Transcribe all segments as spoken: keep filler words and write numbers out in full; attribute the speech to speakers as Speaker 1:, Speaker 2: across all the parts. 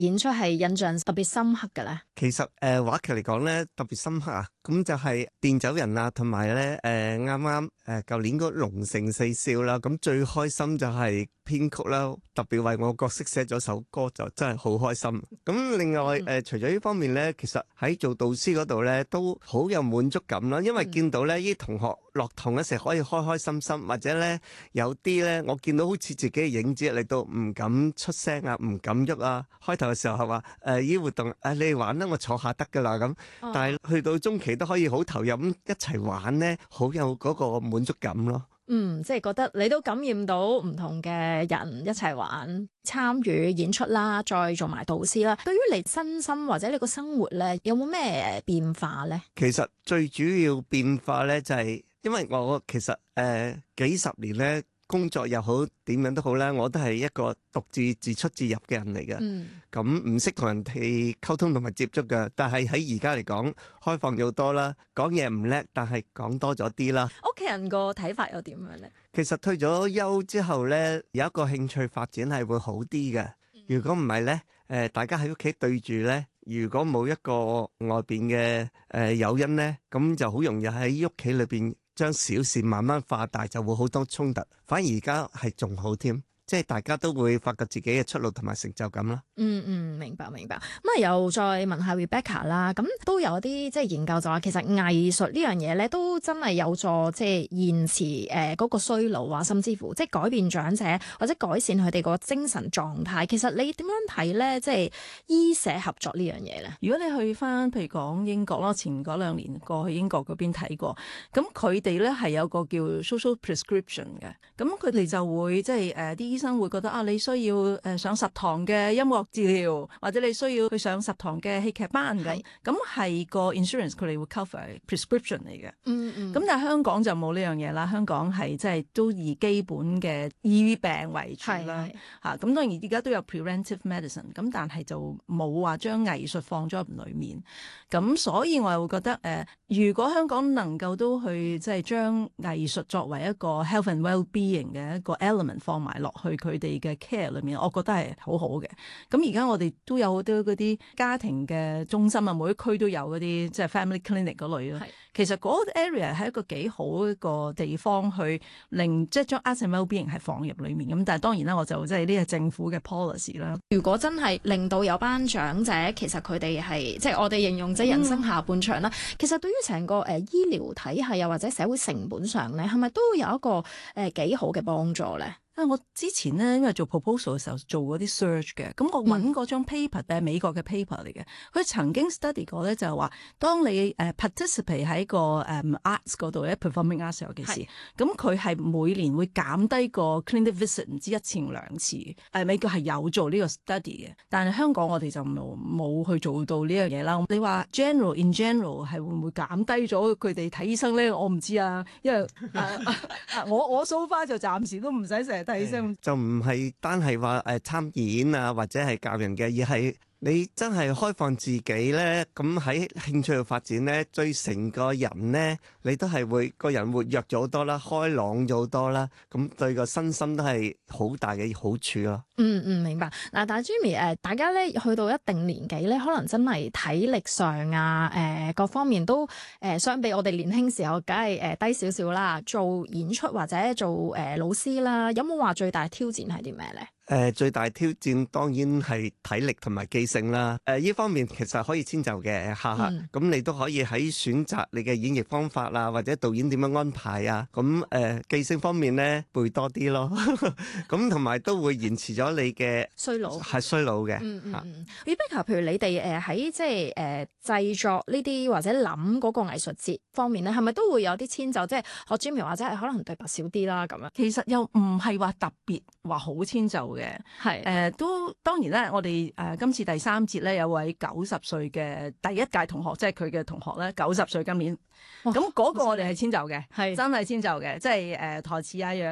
Speaker 1: 演出係印象特別深刻嘅咧？
Speaker 2: 其實誒、呃、話劇嚟講咧特別深刻啊，咁就係電走人啊，同埋咧誒啱啱誒舊年嗰龍城四少啦，咁最開心就係編曲啦，特別為我角色寫咗首歌，就真係好開心。咁另外誒、呃、除咗呢方面咧，其實喺做導師嗰度咧都好有滿足感啦，因為見到咧啲同學落堂嘅時候可以開開心心，或者咧有啲咧我見到好似自己嘅影子嚟到唔敢出聲啊，唔敢喐啊。開頭嘅時候係話誒呢活動誒、啊、你哋玩啦，我坐下得噶啦咁，但係去到中期都可以好投入咁一齊玩咧，好有嗰個滿足感咯。
Speaker 1: 嗯，即係覺得你都感染到唔同嘅人一齊玩參與演出啦，再做埋導師啦。對於你身心或者你個生活咧，有冇咩變化咧？
Speaker 2: 其實最主要變化咧就係、是、因為我其實誒、呃、幾十年咧工作又好點樣都好咧，我都係一個獨自自出自入嘅人嚟嘅。咁唔識同人哋溝通同埋接觸嘅，但係喺而家嚟講開放咗好多啦，講嘢唔叻，但係講多咗啲啦。
Speaker 1: 屋企人個睇法又點樣咧？
Speaker 2: 其實退咗休之後咧，有一個興趣發展係會好啲嘅。如果唔係咧，誒、呃、大家喺屋企對住咧，如果冇一個外邊嘅誒誘因咧，咁就好容易喺屋企裏邊將小事慢慢化大，就會好多衝突。反而而家係仲好添。即係大家都會發覺自己嘅出路同埋成就感啦。
Speaker 1: 嗯嗯，明白明白。咁啊，又再問下 Rebecca 啦。咁都有啲即係研究就話，其實藝術呢樣嘢咧，都真係有助即係延遲誒嗰個衰老啊，甚至乎即係改變長者或者改善佢哋個精神狀態。其實你點樣睇咧？即係醫社合作呢樣嘢咧？
Speaker 3: 如果你去翻譬如講英國咯，前嗰兩年過去英國嗰邊睇過，咁佢哋咧係有個叫 social prescription 嘅，咁佢哋就會即係誒啲醫生會覺得啊，你需要誒上十堂嘅音樂治療，或者你需要去上十堂嘅戲劇班咁，咁係個 insurance 佢哋會 cover prescription 嚟嘅。
Speaker 1: 嗯嗯。
Speaker 3: 咁但係香港就冇呢樣嘢啦，香港係即係都以基本嘅醫病為主啦。嚇，咁當然而家都有 preventive medicine，咁但係就冇話將藝術放咗入裡面。咁所以我又會覺得誒、呃，如果香港能夠都去即係將藝術作為一個 health and well-being 嘅一個 element 放埋落去佢哋嘅 care 裏面，我覺得係好好嘅。咁而家我哋都有好多嗰啲家庭嘅中心啊，每一區都有嗰啲即係 family clinic 嗰類咯。其實嗰個 area 係一個幾好一個地方去令即係將 art and well-being 係放入裏面。咁但係當然啦，我就即係呢個政府嘅 policy 啦。
Speaker 1: 如果真係令到有班長者，其實佢哋係即係我哋形容即係人生下半場啦。嗯、其實對於成個誒、呃、醫療體系又或者社會成本上咧，係咪都有一個誒幾、呃、好嘅幫助咧？
Speaker 3: 啊！我之前咧，因為做 proposal 嘅時候做嗰啲 search 嘅，咁我揾嗰張 paper 係美國嘅 paper 嚟嘅。佢曾經 study 過咧，就係話，當你誒 participate 喺個誒 arts 嗰度咧 performing arts 尤其是，咁佢係每年會減低個 clinic visit 唔知一次兩次。誒美國係有做呢個 study 嘅，但係香港我哋就冇冇去做到呢樣嘢啦。你話 general in general 係會唔會減低咗佢哋睇醫生咧？我唔知啊，因為我我 so far 就暫時都唔使成日睇醫生。
Speaker 2: 就唔係單係話誒參演啊，或者係教人嘅，而係你真係開放自己咧，咁喺興趣度發展咧，對成個人咧，你都係會個人活躍咗好多啦，開朗咗好多啦，咁對個身心都係好大嘅好處咯。
Speaker 1: 嗯嗯，明白。嗱，但係 Jimmy 誒，大家咧去到一定年紀咧，可能真係體力上啊，誒、呃、各方面都誒、呃、相比我哋年輕時候，梗係誒低少少啦。做演出或者做誒、呃、老師啦，有冇話最大挑戰係啲咩咧？
Speaker 2: 誒、呃、最大挑戰當然係體力同埋記性啦。誒、呃、呢方面其實可以遷就嘅，哈哈。咁、嗯、你都可以喺選擇你嘅演繹方法啊，或者導演點樣安排啊。咁誒、呃、記性方面咧，背多啲咯。咁同埋都會延遲咗你嘅
Speaker 1: 衰老，
Speaker 2: 係衰老嘅。
Speaker 1: 嗯嗯嗯。Rebecca，譬如你哋誒喺即係誒製作呢啲或者諗嗰個藝術節方面咧，係咪都會有啲遷就？即係學 Jimmy 或者係可能對白少啲啦咁樣。
Speaker 3: 其實又唔係話特別話好遷就嘅。係誒、呃、都當然咧，我哋誒、呃、今次第三節咧有位九十歲嘅第一屆同學，即係佢嘅同學咧，九十歲今年。咁嗰個我哋係遷就嘅，係真係遷就嘅，即係誒、呃、台詞啊樣嘢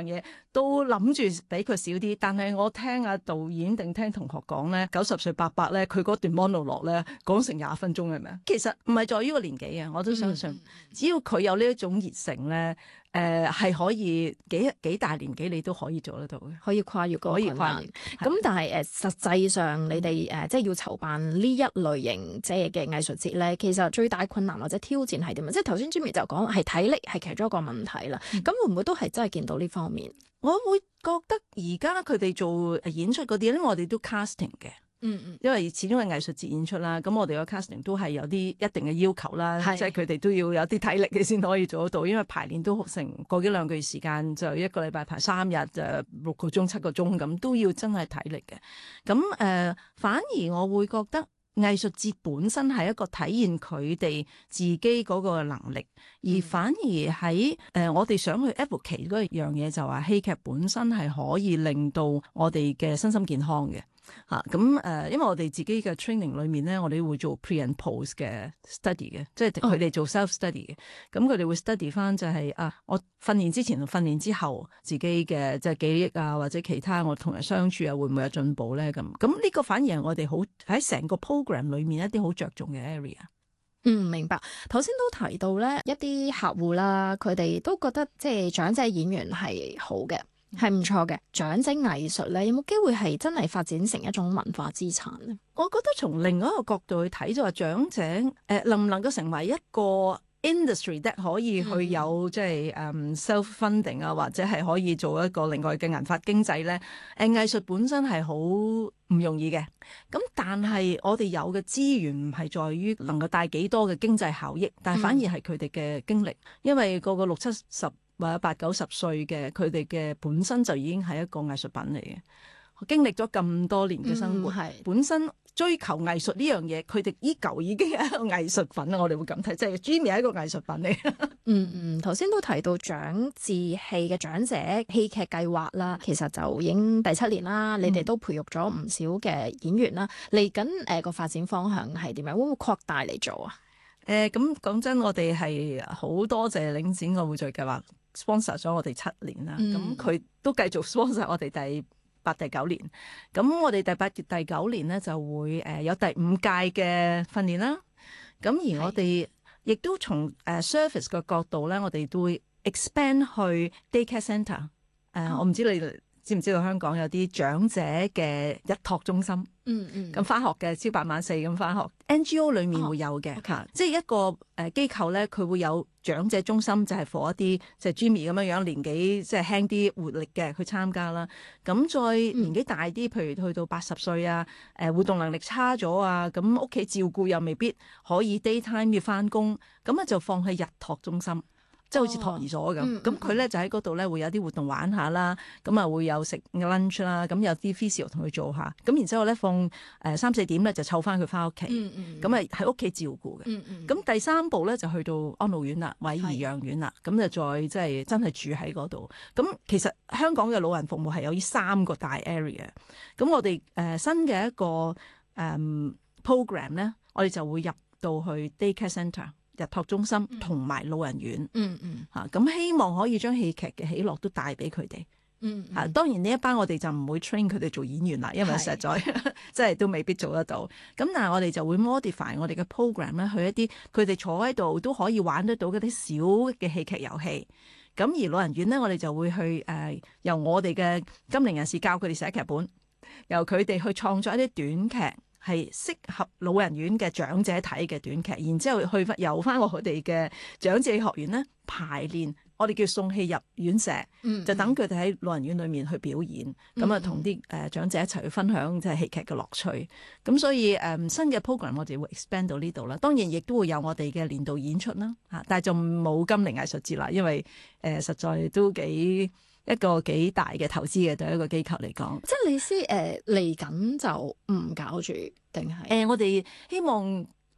Speaker 3: 都諗住俾佢少啲，但係我聽阿導演定聽同學講咧，九十歲伯伯咧，佢嗰段 monologue 咧講成廿分鐘係咪啊？其實唔係在於個年紀啊，我都相信，嗯、只要佢有呢一種熱誠咧。誒係、呃、可以幾幾大年紀你都可以做得到嘅，
Speaker 1: 可以跨越個
Speaker 3: 可以跨越。
Speaker 1: 咁但係誒、呃、實際上你哋誒、呃、即係要籌辦呢一類型即係嘅藝術節咧，其實最大困難或者挑戰係點啊？即係頭先 Jimmy 就講係體力係其中一個問題啦。咁、嗯、會唔會都係真係見到呢方面？
Speaker 3: 我會覺得而家佢哋做演出嗰啲咧，我哋都 casting 嘅。嗯嗯，因為始終係藝術節演出啦，咁我哋個 casting 都係有啲一定嘅要求啦，是即係佢哋都要有啲體力嘅先可以做得到，因為排練都成個幾兩個月時間，就一個禮拜排三日，就六個鐘七個鐘咁，都要真係體力嘅。咁誒、呃，反而我會覺得藝術節本身係一個體現佢哋自己嗰個能力，而反而喺誒、呃、我哋想去 advocate 嗰樣嘢，就話戲劇本身係可以令到我哋嘅身心健康嘅。嚇咁誒，因為我哋自己嘅 training 裏面咧，我哋會做 pre and post 嘅 study 嘅，即係佢哋做 self study 嘅。咁佢哋會 study 翻就係、是、啊，我訓練之前同訓練之後自己嘅即係記憶啊，或者其他我同人相處啊，會唔會有進步咧？咁咁呢個反而係我哋好喺成個 program 裏面一啲好着重嘅 area。
Speaker 1: 嗯，明白。頭先都提到咧，一啲客戶啦，佢哋都覺得即係長者演員係好嘅。係唔錯嘅，長者藝術咧，有冇機會係真係發展成一種文化資產咧？
Speaker 3: 我覺得從另外一個角度去睇，就話長者誒、呃、能唔能夠成為一個 industry that 可以去有、嗯、即係誒、um, self funding 啊，或者係可以做一個另外嘅銀髮經濟咧？誒、呃、藝術本身係好唔容易嘅，咁但係我哋有嘅資源唔係在於能夠帶幾多嘅經濟效益，但係反而係佢哋嘅經歷，因為個個六七十或者八九十歲嘅佢哋嘅本身就已經係一個藝術品嚟嘅，經歷咗咁多年嘅生活，係、嗯、本身追求藝術呢樣嘢，佢哋依舊已經係一個藝術品啦。我哋會咁睇，即係 Jimmy 係一個藝術品嚟。
Speaker 1: 嗯嗯，頭先都提到長治戲嘅長者戲劇計劃啦，其實就已經第七年啦。你哋都培育咗唔少嘅演員啦，嚟緊誒個發展方向係點樣？會唔會擴大嚟做啊？
Speaker 3: 誒咁講真，我哋係好多謝領展個匯聚計劃 sponsor 咗我哋七年啦。咁佢、嗯、都繼續 sponsor 我哋第八、第九年。咁我哋第八、第九年咧就會誒有第五屆嘅訓練啦。咁而我哋亦都從誒 service 嘅角度咧，我哋都會 expand 去 daycare centre。誒、呃，我唔知你知唔知道香港有啲長者嘅日託中心？嗯嗯，咁翻學嘅朝八晚四咁翻學 ，N G O 裏面會有嘅，嚇、哦 okay. 即係一個誒機構咧，佢會有長者中心，就係 for 一啲即係 Jimmy 咁樣樣年紀即係輕啲活力嘅去參加啦。咁再年紀大啲，譬如去到八十歲啊，誒活動能力差咗啊，咁屋企照顧又未必可以 daytime 要翻工，咁啊就放喺日託中心。即係好似托兒所咁，咁佢咧就喺嗰度咧會有啲活動玩下啦，咁啊會有食 lunch 啦，咁有啲 physio 同佢做下，咁然之後咧放誒三四點咧就湊翻佢翻屋企，咁啊喺屋企照顧嘅。咁、嗯嗯、第三步咧就去到安老院啦，或者頤養院啦，咁是就再即係真係住喺嗰度。咁其實香港嘅老人服務係有呢三個大 area，咁我哋誒、呃、新嘅一個誒、嗯、program 咧，我哋就會入到去 daycare centre。日託中心同埋老人院，嗯嗯，嚇咁、啊、希望可以將戲劇嘅喜樂都帶俾佢哋，嗯嚇、嗯啊。當然呢一班我哋就唔會 train 佢哋做演員啦，因為實在即係都未必做得到。咁但係我哋就會 modify 我哋嘅 program 咧，去一啲佢哋坐喺度都可以玩得到嗰啲小嘅戲劇遊戲。咁而老人院咧，我哋就會去誒、呃、由我哋嘅金齡人士教佢哋寫劇本，由佢哋去創作一啲短劇。係適合老人院嘅長者睇嘅短劇，然之後去翻由翻我哋嘅長者學院咧排練，我哋叫送戲入院舍，嗯嗯就等佢哋喺老人院裏面去表演，咁啊同啲誒長者一齊去分享即係戲劇嘅樂趣。咁所以誒、呃、新嘅 program 我哋會 expand 到呢度啦。當然亦都會有我哋嘅年度演出啦，嚇，但係就冇金齡藝術節啦，因為誒、呃、實在都幾。一個幾大嘅投資嘅對一個機構嚟講，
Speaker 1: 即係你先誒嚟緊就唔搞住定係？
Speaker 3: 誒、呃，我哋希望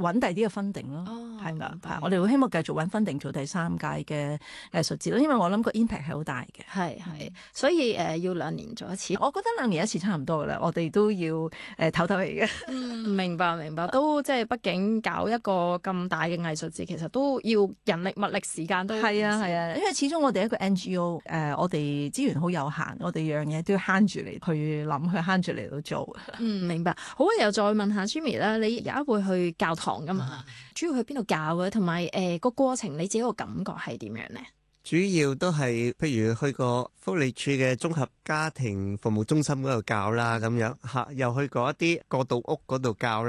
Speaker 3: 揾第啲嘅分定咯，係啦、哦，我哋會希望繼續揾分定做第三屆嘅藝術節咯，因為我諗個 impact 係好大嘅，
Speaker 1: 係係，所以誒、呃、要兩年做一次，
Speaker 3: 我覺得兩年一次差唔多噶啦，我哋都要誒唞唞氣嘅。
Speaker 1: 嗯，明白明白，都即係畢竟搞一個咁大嘅藝術節，其實都要人力物力時間都
Speaker 3: 係啊係啊，因為始終我哋一個 N G O 誒、呃，我哋資源好有限，我哋樣嘢都要慳住嚟去諗，去慳住嚟到做。
Speaker 1: 嗯，明白。好啊，又再問下 Jimmy 啦，你而家會去教堂噶嘛？主要去邊度教嘅？同埋誒個過程你自己個感覺係點樣咧？
Speaker 2: 主要都係譬如去過福利署嘅綜合家庭服務中心嗰度教啦，咁樣嚇，又去過一啲過渡屋嗰度教啦。